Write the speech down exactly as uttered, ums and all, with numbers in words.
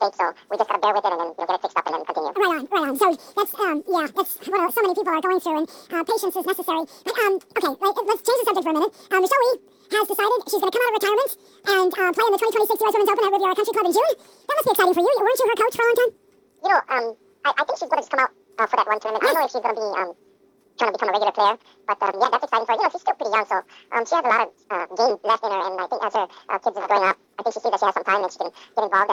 mistake, so we just gotta bear with it and then you know, get it fixed up and then continue. Right on, right on. So that's um, yeah, that's what so many people are going through, and uh, patience is necessary. But um, okay, let, let's change the subject for a minute. Um, Michelle Lee has decided she's going to come out of retirement and uh, play in the twenty twenty-six U S Women's Open at Riviera Country Club in June. That must be exciting for you. Weren't you her coach for a long time? You know, um, I, I think she's gonna just come out uh, for that one tournament. I don't know if she's gonna be um trying to become a regular player, but um, yeah, that's exciting for her. You know, she's still pretty young, so um, she has a lot of uh, game left in her, and I think as her uh, kids are growing up, I think she sees that she has some time and she can get involved.